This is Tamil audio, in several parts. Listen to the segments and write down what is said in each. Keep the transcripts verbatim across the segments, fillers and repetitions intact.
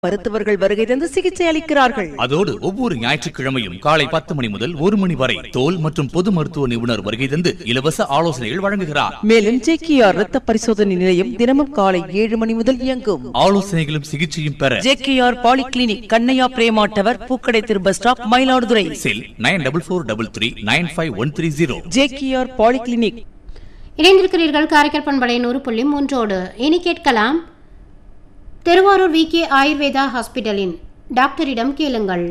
மருத்துவர்கள் வருகை தந்து சிகிச்சை அளிக்கிறார்கள். அதோடு ஒவ்வொரு ஞாயிற்றுக்கிழமையும் காலை பத்து மணி முதல் ஒரு மணி வரை தோல் மற்றும் பொது மருத்துவ நிபுணர் வருகை தந்து இலவச ஆலோசனைகள் வழங்குகிறார். மேலும் ஜேகேஆர் ரத்த பரிசோதனை நிலையம் தினமும் காலை ஏழு மணி முதல் இயங்கும். ஆலோசனைகளும் சிகிச்சையும் பெற JKR polyclinic, Kannaiya Prema tower, பூக்கடை திரு பஸ் ஸ்டாப், மயிலாடுதுறை. செல் nine double four double three nine five one three zero. JKR polyclinic. இணைந்திருக்கிறீர்கள் காரைக்கால் பண்பலை நூறு புள்ளி மூன்றோடு. இனி கேட்கலாம் திருவாரூர் வி கே ஆயுர்வேதா ஹாஸ்பிட்டலின் டாக்டரிடம் கேளுங்கள்.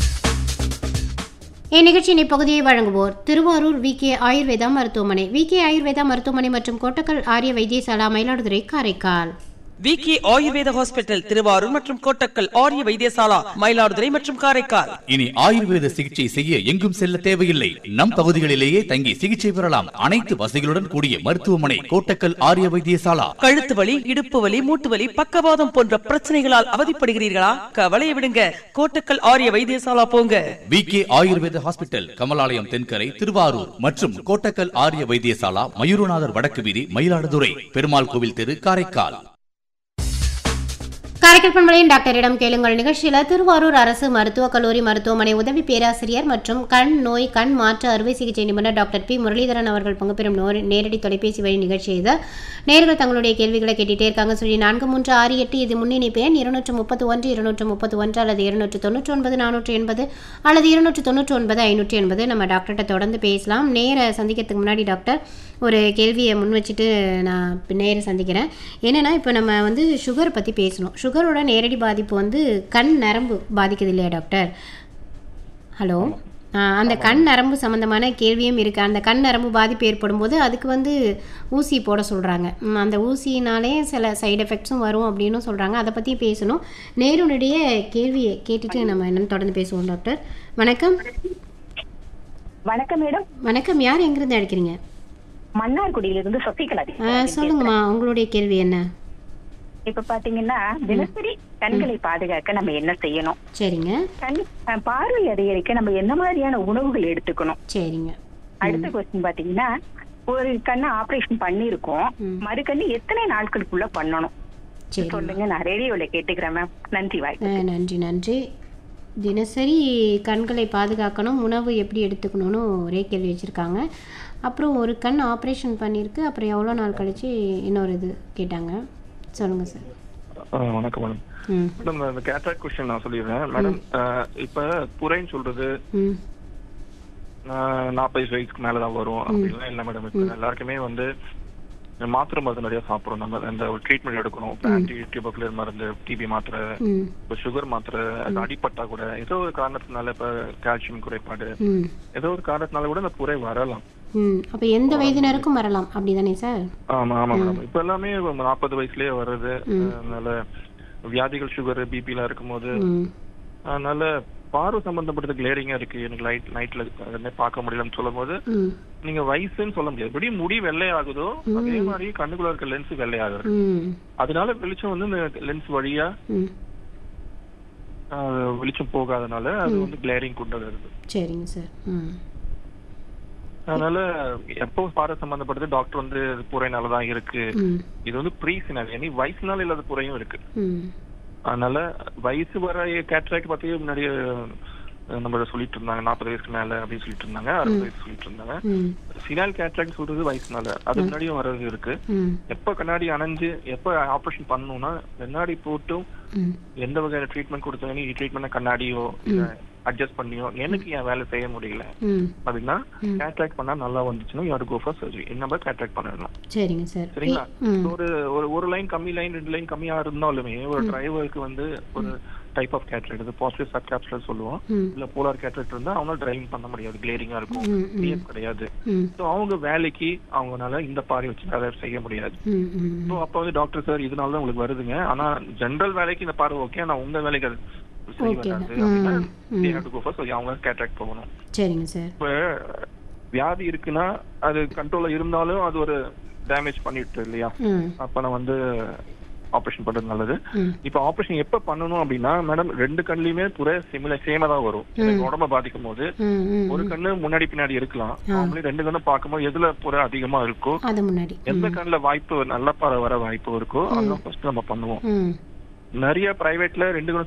இந்நிகழ்ச்சியின் இப்பகுதியை வழங்குவோர் திருவாரூர் வி கே ஆயுர்வேதா மருத்துவமனை. வி கே ஆயுர்வேதா மருத்துவமனை மற்றும் கோட்டக்கல் ஆரிய வைத்தியசாலா, மயிலாடுதுறை, காரைக்கால். வி கே ஆயுர்வேத ஹாஸ்பிட்டல் திருவாரூர் மற்றும் கோட்டக்கல் ஆரிய வைத்தியசாலா, மயிலாடுதுறை மற்றும் காரைக்கால். இனி ஆயுர்வேத சிகிச்சை செய்ய எங்கும் செல்ல தேவையில்லை. நம் பகுதிகளிலேயே தங்கி சிகிச்சை பெறலாம். அனைத்து வசதிகளுடன் கூடிய மருத்துவமனை கோட்டக்கல் ஆரிய வைத்தியசாலா. கழுத்து வலி, இடுப்பு வலி, மூட்டு வலி, பக்கவாதம் போன்ற பிரச்சனைகளால் அவதிப்படுகிறீர்களா? கவலையை விடுங்க, கோட்டக்கல் ஆரிய வைத்தியசாலா போங்க. வி கே ஆயுர்வேத ஹாஸ்பிட்டல், கமலாலயம் தென்கரை, திருவாரூர் மற்றும் கோட்டக்கல் ஆரிய வைத்தியசாலா, மயூரநாதர் வடக்கு வீதி, மயிலாடுதுறை, பெருமாள் கோவில் தெரு, காரைக்கால். காரைக்கால் பண்பலையின் டாக்டரிடம் கேளுங்கள் நிகழ்ச்சியில் திருவாரூர் அரசு மருத்துவக் கல்லூரி மருத்துவமனை உதவி பேராசிரியர் மற்றும் கண் நோய் கண் மாற்று அறுவை சிகிச்சை நிபுணர் டாக்டர் பி முரளிதரன் அவர்கள் பங்கு பெறும் நேரடி தொலைபேசி வழி நிகழ்ச்சி. இது நேர்கள் தங்களுடைய கேள்விகளை கேட்டுட்டே இருக்காங்க. சொல்லி நான்கு மூன்று ஆறு எட்டு இது முன்னிணைப்பு எண் இருநூற்று முப்பத்தி ஒன்று இருநூற்று முப்பத்தி ஒன்று அல்லது இருநூற்று தொண்ணூற்றி ஒன்பது நானூற்றி எண்பது அல்லது இருநூற்று தொண்ணூற்றி ஒன்பது ஐநூற்றி எண்பது. நம்ம டாக்டர்கிட்ட தொடர்ந்து பேசலாம். நேர சந்திக்கிறதுக்கு முன்னாடி டாக்டர் ஒரு கேள்வியை முன் வச்சுட்டு நான் நேர சந்திக்கிறேன். என்னென்னா, இப்போ நம்ம வந்து சுகர் பற்றி பேசணும். சுகரோட நேரடி பாதிப்பு வந்து கண் நரம்பு பாதிக்குது இல்லையா டாக்டர்? ஹலோ, அந்த கண் நரம்பு சம்மந்தமான கேள்வியும் இருக்குது. அந்த கண் நரம்பு பாதிப்பு ஏற்படும் போது அதுக்கு வந்து ஊசி போட சொல்கிறாங்க. அந்த ஊசினாலே சில சைடு எஃபெக்ட்ஸும் வரும் அப்படின்னு சொல்கிறாங்க. அதை பற்றி பேசணும். நேருடைய கேள்வியை கேட்டுட்டு நம்ம என்னென்னு தொடர்ந்து பேசுவோம். டாக்டர் வணக்கம். வணக்கம் மேடம். வணக்கம். யார் எங்கிருந்து அழைக்கிறீங்க? மன்னார்குடியிலிருந்து சசிகலா. சொல்லுங்கம்மா, உங்களுடைய கேள்வி என்ன? இப்ப பாத்தீங்கன்னா, தினசரி கண்களை பாதுகாக்க நம்ம என்ன செய்யணும்? சரிங்க. கண் பார்வை அதிகரிக்க நம்ம என்ன மாதிரியான உணவுகள் எடுத்துக்கணும்? சரிங்க. அடுத்த கொஸ்டின் பாத்தீங்கன்னா, ஒரு கண்ணை ஆபரேஷன் பண்ணிருக்கோம், மறு கண்ணு எத்தனை நாட்களுக்குள்ள பண்ணணும் சொல்லுங்க. நான் ரேடியோல கேட்டுக்கிறேன் மேம். நன்றி. வாய்ப்பு. நன்றி நன்றி. தினசரி கண்களை பாதுகாக்கணும், உணவு எப்படி எடுத்துக்கணும்னு ஒரே கேள்வி வச்சுருக்காங்க. அப்புறம் ஒரு கண் ஆப்ரேஷன் பண்ணியிருக்கு, அப்புறம் எவ்வளோ நாள் கழிச்சு இன்னொரு இது கேட்டாங்க. சொல்லுங்கள் சார். வணக்கம் மேடம். மேடம், இந்த கேட்ராக்ட் கொஸ்டின் நான் சொல்லிடுறேன் மேடம். இப்போ புரைன்னு சொல்றது நாற்பது வயசுக்கு மேலதான் வரும் அப்படின்லாம் இல்லை மேடம். இப்போ எல்லாருக்குமே வந்து மாத்திரை மருந்து நிறைய சாப்பிடும். நம்ம இந்த ஒரு ட்ரீட்மெண்ட் எடுக்கணும். ஆன்டி டியூபர்குலர் மருந்து, டிபி மாத்திரை, இப்போ சுகர் மாத்திரை, அது அடிப்பட்டா கூட ஏதோ ஒரு காரணத்தினால, இப்ப கால்சியம் குறைபாடு, ஏதோ ஒரு காரணத்தினால கூட அந்த புரை வரலாம். அப்ப எந்த வயதினருக்கும் வரலாம் அப்படிதானே சார்? ஆமா ஆமா மேடம். இப்ப எல்லாமே நாற்பது வயசுலயே வருது. அதனால வியாதிகள், சுகர், பிபி எல்லாம் இருக்கும் போது, அதனால பார்வை சம்பந்தப்பட்டது கிளேரிங்கா இருக்கு, எனக்கு லைட் நைட்ல பார்க்க முடியலன்னு சொல்லும் போது நீங்க வயசுன்னு சொல்ல முடியாது. எப்படி முடி வெள்ளை ஆகுதோ அதே மாதிரி கண்ணுக்குள்ள இருக்க லென்ஸ் வெள்ளை ஆகுது. அதனால வெளிச்சம் வந்து இந்த லென்ஸ் வழியா வெளிச்சம் போகாதனால அது வந்து கிளேரிங் கொண்டு வருது. சரிங்க சார். அதனால எப்போ பார்வை சம்பந்தப்பட்டது டாக்டர் வந்து புரைனாலதான் இருக்கு, இது வந்து ப்ரீசினல், இனி வயசுனால இல்லாத புறையும் இருக்கு. அதனால வயசு வர கேட்ராக்ட் பத்தி முன்னாடி நம்ம சொல்லிட்டு இருந்தாங்க, நாற்பது வயசுக்கு மேல அப்படின்னு சொல்லிட்டு இருந்தாங்க, அறுபது வயசு சொல்லிட்டு இருந்தாங்க. சினால் கேட்ராக்ட் சொல்றது வயசுனால, அது முன்னாடியும் வர்றது இருக்கு. எப்ப கண்ணாடி அணைஞ்சு எப்ப ஆபரேஷன் பண்ணணும்னா, கண்ணாடி போட்டும் எந்த வகையான ட்ரீட்மெண்ட் கொடுத்தாங்க, ட்ரீட்மெண்ட் கண்ணாடியோ அட்ஜஸ்ட் பண்ணியோ எனக்கு என் வேலை செய்ய முடியல அப்படின்னா, கேட்ராக்ட் பண்ணா நல்லா வந்துச்சுன்னா you have to go for surgery. என்ன கேட்ராக்ட் பண்ணலாம். சரிங்க சார். சரிங்களா? ஒரு ஒரு லைன் கம்மி லைன் ரெண்டு லைன் கம்மியா இருந்தாலுமே ஒரு டிரைவருக்கு வந்து ஒரு டைப் ஆஃப் கேட்ராக்ட், இது பாசிட்டிவ் சப் கேப்சுலர் சொல்லுவோம், இல்ல போலார் கேட்ராக்ட் இருந்தா அவங்களால டிரைவிங் பண்ண முடியாது, கிளேரிங்கா இருக்கும், பிஎஃப் கிடையாது. ஸோ அவங்க வேலைக்கு அவங்களால இந்த பார்வை வச்சு வேலை செய்ய முடியாது. ஸோ அப்ப வந்து டாக்டர் சார் இதனாலதான் உங்களுக்கு வருதுங்க, ஆனா ஜென்ரல் வேலைக்கு இந்த பார்வை ஓகே, ஆனா உங்க வேலைக்கு அது போகணும். இப்ப வியாதி இருக்குன்னா அது கண்ட்ரோல்ல இருந்தாலும் அது ஒரு டேமேஜ் பண்ணிட்டு இல்லையா, அப்ப நான் வந்து ஆபரேஷன் பண்றது நல்லது. இப்ப ஆபரேஷன் எப்ப பண்ணணும் அப்படின்னா மேடம், ரெண்டு கண்ணுலயுமே புற சிமில சேமா தான் வரும். உடம்ப பாதிக்கும் போது ஒரு கண்ணு முன்னாடி பின்னாடி இருக்கலாம், அவங்களே ரெண்டு கண்ணு பார்க்கும்போது எதுல புற அதிகமா இருக்கோ, எந்த கண்ணுல வாய்ப்பு நல்ல பாறை வர வாய்ப்பு இருக்கோ அதான் ஃபர்ஸ்ட் நம்ம பண்ணுவோம். நிறைய பிரைவேட்ல ரெண்டு